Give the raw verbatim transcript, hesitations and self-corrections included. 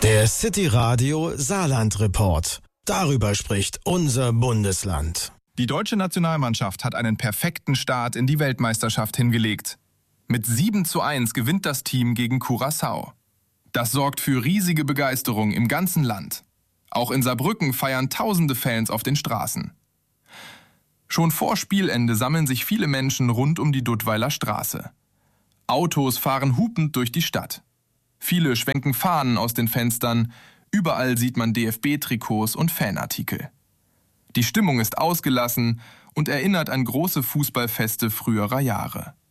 Der City Radio Saarland Report. Darüber spricht unser Bundesland. Die deutsche Nationalmannschaft hat einen perfekten Start in die Weltmeisterschaft hingelegt. Mit sieben zu eins gewinnt das Team gegen Curaçao. Das sorgt für riesige Begeisterung im ganzen Land. Auch in Saarbrücken feiern tausende Fans auf den Straßen. Schon vor Spielende sammeln sich viele Menschen rund um die Duttweiler Straße. Autos fahren hupend durch die Stadt. Viele schwenken Fahnen aus den Fenstern. Überall sieht man D F B-Trikots und Fanartikel. Die Stimmung ist ausgelassen und erinnert an große Fußballfeste früherer Jahre.